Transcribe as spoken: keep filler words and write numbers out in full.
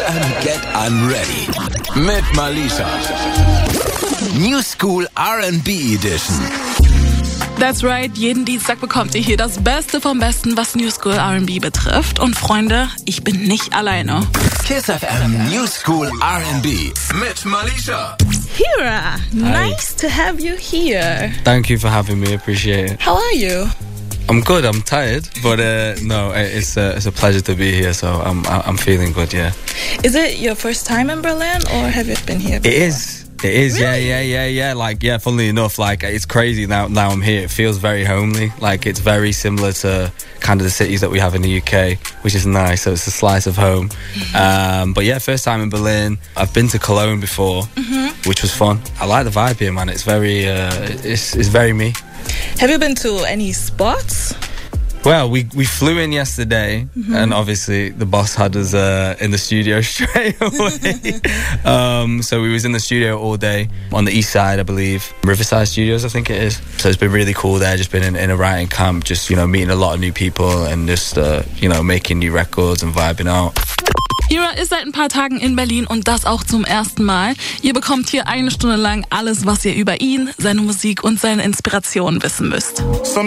M Get Unready mit Malisha. New School R and B Edition. That's right, jeden Dienstag bekommt ihr hier das Beste vom Besten, was New School R and B betrifft. Und Freunde, ich bin nicht alleine. Kiss F M New School R and B mit Malisha. Hira, nice to have you here. Thank you for having me, appreciate it. How are you? I'm good, I'm tired, but uh, no, it's a, it's a pleasure to be here, so I'm I'm feeling good, yeah. Is it your first time in Berlin, or have you been here before? It is. It is, Really? yeah, yeah, yeah, yeah. Like, yeah, funnily enough, like, it's crazy now now I'm here. It feels very homely. Like, it's very similar to kind of the cities that we have in the U K, which is nice. So it's a slice of home. Mm-hmm. Um, but yeah, first time in Berlin. I've been to Cologne before, mm-hmm. which was fun. I like the vibe here, man. It's very, uh, it's, it's very me. Have you been to any spots? Well, we, we flew in yesterday, mm-hmm. and obviously the boss had us uh, in the studio straight away. um, so we was in the studio all day on the east side, I believe. Riverside Studios, I think it is. So it's been really cool there, just been in, in a writing camp, just, you know, meeting a lot of new people and just, uh, you know, making new records and vibing out. Hira ist seit ein paar Tagen in Berlin und das auch zum ersten Mal. Ihr bekommt hier eine Stunde lang alles, was ihr über ihn, seine Musik und seine Inspiration wissen müsst.